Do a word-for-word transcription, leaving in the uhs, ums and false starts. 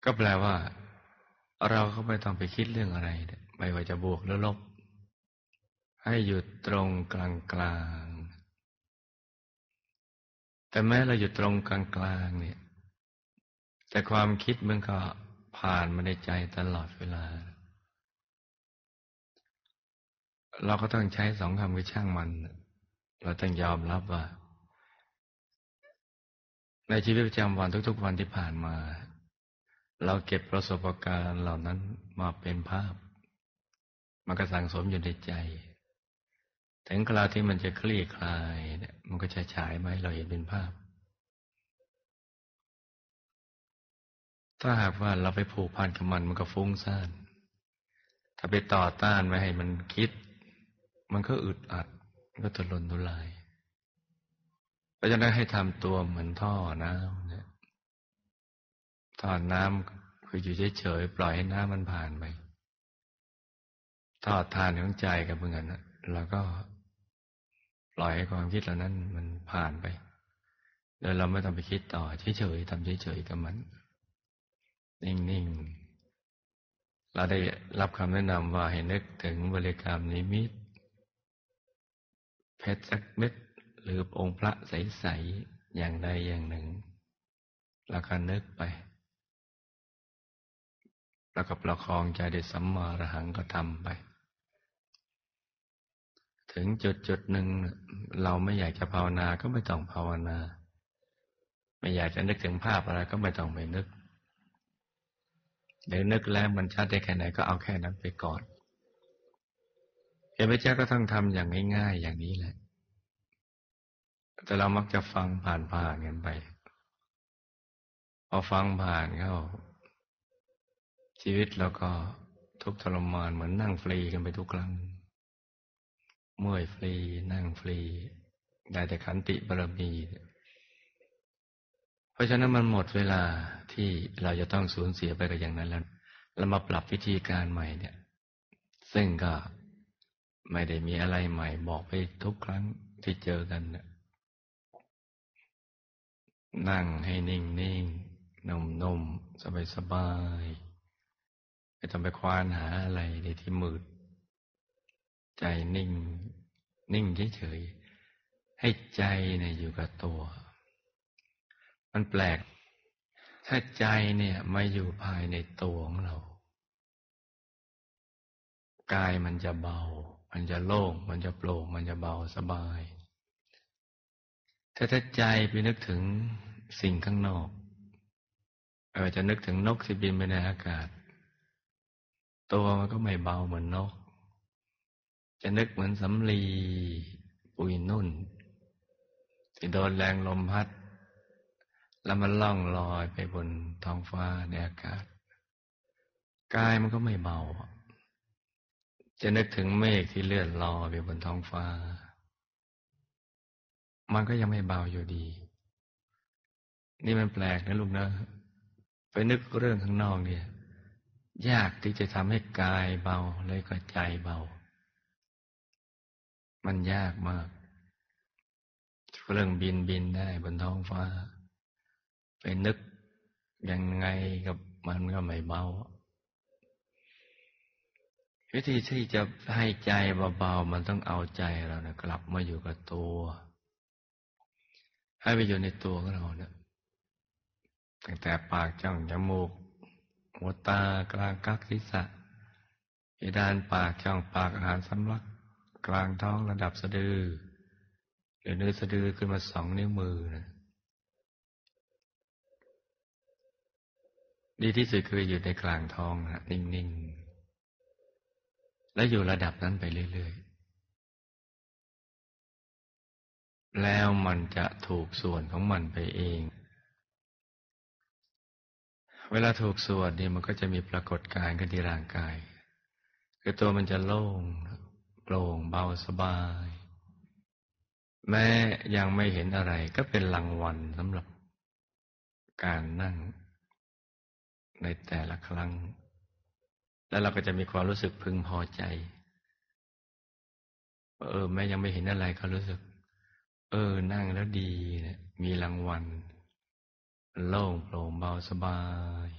ก็แปลว่าเราก็ไม่ต้องไปคิดเรื่องอะไรไม่ว่าจะบวกหรือลบให้หยุดตรงกลางๆแต่แม้เราหยุดตรงกลางๆเนี่ยแต่ความคิดมันก็ผ่านมาในใจตลอดเวลาเราก็ต้องใช้สองคำคือช่างมันเราต้องยอมรับว่าในชีวิตประจำวันทุกๆวันที่ผ่านมาเราเก็บประสบการณ์เหล่านั้นมาเป็นภาพมันก็สั่งสมอยู่ในใจถึงคราวที่มันจะคลี่คลายเนี่ยมันก็จะฉายมาให้เราเห็นเป็นภาพถ้าหากว่าเราไปผูกพันกับมันมันก็ฟุ้งซ่านถ้าไปต่อต้านไม่ให้มันคิดมันก็อึดอัดมันก็ทุรนทุรายเพราะฉะนั้นให้ทำตัวเหมือนท่อน้ำเนี่ยท่อน้ำคืออยู่เฉยๆปล่อยให้น้ำมันผ่านไปท่อทานของใจกับเหมือนกันนะแล้วก็ปล่อยให้ความคิดเหล่านั้นมันผ่านไปโดยเราไม่ต้องไปคิดต่อเฉยๆทำเฉยๆกับมันนิ่งๆเราได้รับคำแนะนำว่าให้นึกถึงบริกรรมนิมิตเพชรสักเม็ดหรือองค์พระใสๆอย่างใดอย่างหนึ่งแล้วก็นึกไปแล้วก็ประคองใจด้วยสัมมาอรหังก็ทำไปถึงจุดจุดหนึ่งเราไม่อยากจะภาวนาก็ไม่ต้องภาวนาไม่อยากจะนึกถึงภาพอะไรก็ไม่ต้องไปนึกหรือนึกแล้วมันชัดได้แค่ไหนก็เอาแค่นั้นไปก่อนเห็นไหมเจ้าก็ต้องทำอย่างง่ายๆอย่างนี้แหละแต่เรามักจะฟังผ่านๆกันไปพอฟังผ่านเข้าชีวิตเราก็ทุกข์ทรมานเหมือนนั่งฟรีกันไปทุกครั้งเมื่อยฟรีนั่งฟรีได้แต่ขันติบารมีเพราะฉะนั้นมันหมดเวลาที่เราจะต้องสูญเสียไปกับอย่างนั้นแล้วเรามาปรับวิธีการใหม่เนี่ยซึ่งก็ไม่ได้มีอะไรใหม่บอกไปทุกครั้งที่เจอกันเนี่ยนั่งให้นิ่งนิ่งนุ่มนุ่มสบายสบายไม่ต้องไปควานหาอะไรในที่มืดใจนิ่งนิ่งเฉยๆให้ใจเนี่ยอยู่กับตัวมันแปลกถ้าใจเนี่ยมาอยู่ภายในตัวของเรากายมันจะเบามันจะโล่งมันจะโปร่งมันจะเบาสบายถ้าถ้าใจไปนึกถึงสิ่งข้างนอกเออจะนึกถึงนกที่บินไปในอากาศตัวมันก็ไม่เบาเหมือนนกจะนึกเหมือนสำลีปุยนุ่นที่โดนแรงลมพัดแล้วมันล่องลอยไปบนท้องฟ้าในอากาศกายมันก็ไม่เบาจะนึกถึงเมฆที่เลื่อนลอยไปบนท้องฟ้ามันก็ยังไม่เบาอยู่ดีนี่มันแปลกนะลูกนะไปนึกเรื่องข้างนอกเนี่ยยากที่จะทำให้กายเบาเลยก็ใจเบามันยากมากเครื่องบินบินได้บนท้องฟ้าไปนึกยังไงกับมันก็ไม่เบาวิธีที่จะให้ใจเบาๆมันต้องเอาใจเรานะกลับมาอยู่กับตัวให้ไปอยู่ในตัวของเราเนี่ยตั้งแต่ปากจ้องจมูกหัวตากลางกักศีรษะเพดานปากช่องปากอาหารสำลักกลางท้องระดับสะดือหรือเนื้อสะดือขึ้นมาสองนิ้วมือนะดีที่สุดคืออยู่ในกลางท้องนะนิ่งๆและอยู่ระดับนั้นไปเรื่อยๆแล้วมันจะถูกส่วนของมันไปเองเวลาถูกส่วนนี่มันก็จะมีปรากฏการณ์ขึ้นที่ร่างกายคือตัวมันจะโล่งโปร่งเบาสบายแม้ยังไม่เห็นอะไรก็เป็นรางวัลสำหรับการนั่งในแต่ละครั้งแล้วเราก็จะมีความรู้สึกพึงพอใจเออแม้ยังไม่เห็นอะไรก็รู้สึกเออนั่งแล้วดีเนี่ยมีรางวัลโล่งโปร่งเบาสบาย